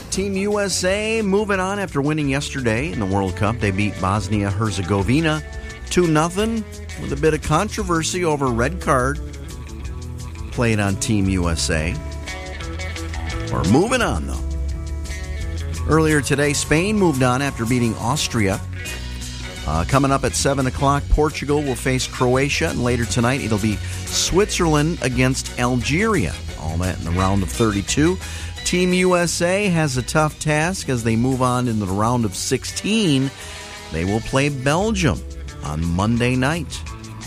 Team USA moving on after winning yesterday in the World Cup. They beat Bosnia-Herzegovina 2-0 with a bit of controversy over a red card played on Team USA. We're moving on, though. Earlier today, Spain moved on after beating Austria. Coming up at 7 o'clock, Portugal will face Croatia, and later tonight it'll be Switzerland against Algeria. All that in the round of 32. Team USA has a tough task as they move on into the round of 16. They will play Belgium on Monday night.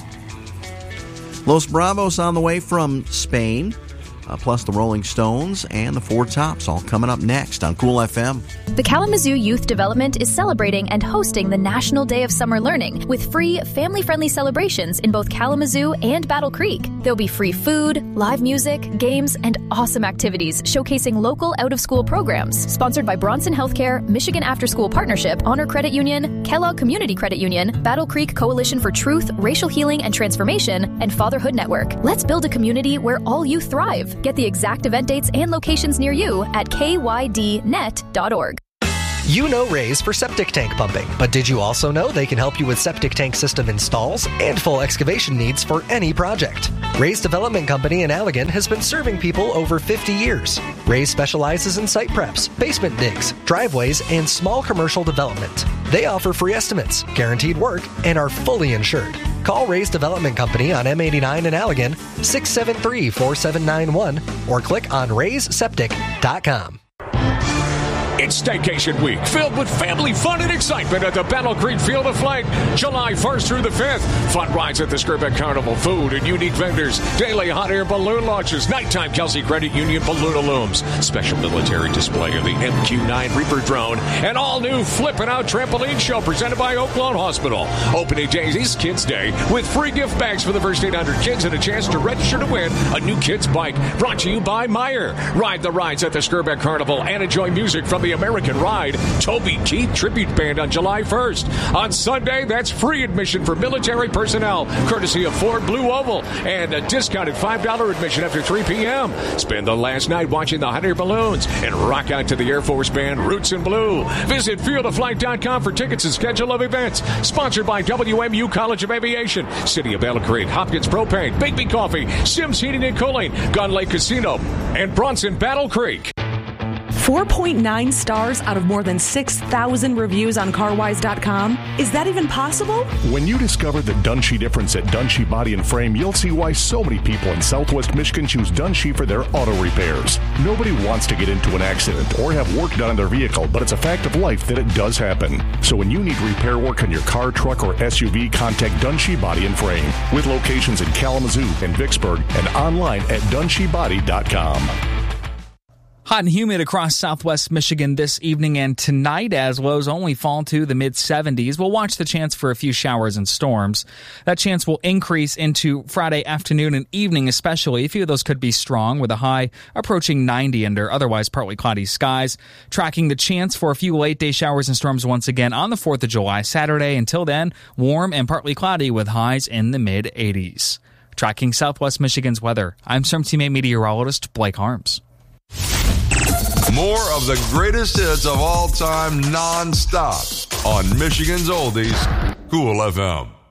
Los Bravos on the way from Spain, plus the Rolling Stones and the Four Tops, all coming up next on Cool FM. The Kalamazoo Youth Development is celebrating and hosting the National Day of Summer Learning with free, family-friendly celebrations in both Kalamazoo and Battle Creek. There'll be free food, live music, games, and awesome activities showcasing local out-of-school programs. Sponsored by Bronson Healthcare, Michigan After School Partnership, Honor Credit Union, Kellogg Community Credit Union, Battle Creek Coalition for Truth, Racial Healing and Transformation, and Fatherhood Network. Let's build a community where all youth thrive. Get the exact event dates and locations near you at kydnet.org. You know Rays for septic tank pumping, but did you also know they can help you with septic tank system installs and full excavation needs for any project? Rays Development Company in Allegan has been serving people over 50 years. Rays specializes in site preps, basement digs, driveways, and small commercial development. They offer free estimates, guaranteed work, and are fully insured. Call Rays Development Company on M89 in Allegan, 673-4791, or click on raysseptic.com. It's Staycation Week, filled with family fun and excitement at the Battle Creek Field of Flight, July 1st through the 5th. Fun rides at the Skirbeck Carnival, food and unique vendors, daily hot air balloon launches, nighttime Kelsey Credit Union balloon illumes, special military display of the MQ-9 Reaper drone, and all-new Flippin' Out Trampoline Show presented by Oaklawn Hospital. Opening days is Kids Day with free gift bags for the first 800 kids and a chance to register to win a new kid's bike. Brought to you by Meyer. Ride the rides at the Skirbeck Carnival and enjoy music from the American Ride Toby Keith Tribute Band on July 1st. On Sunday, that's free admission for military personnel, courtesy of Ford Blue Oval, and a discounted $5 admission after 3 p.m. Spend the last night watching the hot air balloons and rock out to the Air Force Band Roots in Blue. Visit fieldofflight.com for tickets and schedule of events. Sponsored by WMU College of Aviation, City of Battle Creek, Hopkins Propane, Bigby Coffee, Sims Heating and Cooling, Gun Lake Casino, and Bronson Battle Creek. 4.9 stars out of more than 6,000 reviews on CarWise.com. Is that even possible? When you discover the Dunshee difference at Dunshee Body and Frame, you'll see why so many people in Southwest Michigan choose Dunshee for their auto repairs. Nobody wants to get into an accident or have work done on their vehicle, but it's a fact of life that it does happen. So when you need repair work on your car, truck, or SUV, contact Dunshee Body and Frame, with locations in Kalamazoo and Vicksburg and online at DunsheeBody.com. Hot and humid across southwest Michigan this evening and tonight as lows only fall to the mid-70s. We'll watch the chance for a few showers and storms. That chance will increase into Friday afternoon and evening especially. A few of those could be strong with a high approaching 90 under otherwise partly cloudy skies. Tracking the chance for a few late-day showers and storms once again on the 4th of July, Saturday. Until then, warm and partly cloudy with highs in the mid-80s. Tracking southwest Michigan's weather, I'm Storm Team 8 meteorologist Blake Harms. More of the greatest hits of all time non-stop on Michigan's Oldies, Cool FM.